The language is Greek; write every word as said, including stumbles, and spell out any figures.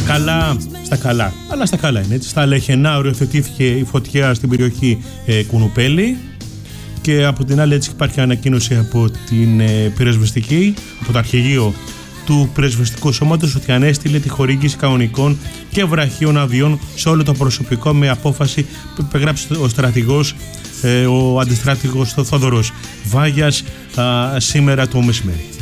καλά, στα καλά, αλλά στα καλά είναι έτσι. Στα Λεχενά οριοθετήθηκε η φωτιά στην περιοχή ε, Κουνουπέλη. Και από την άλλη έτσι υπάρχει ανακοίνωση από την ε, πυροσβεστική, από το αρχηγείο του Πρεσβευτικού Σώματος, ότι ανέστειλε τη χορήγηση κανονικών και βραχίων αδειών σε όλο το προσωπικό, με απόφαση που υπεγράψει ο στρατηγός, ε, ο αντιστράτηγος Θόδωρος Βάγιας α, σήμερα το μεσημέρι.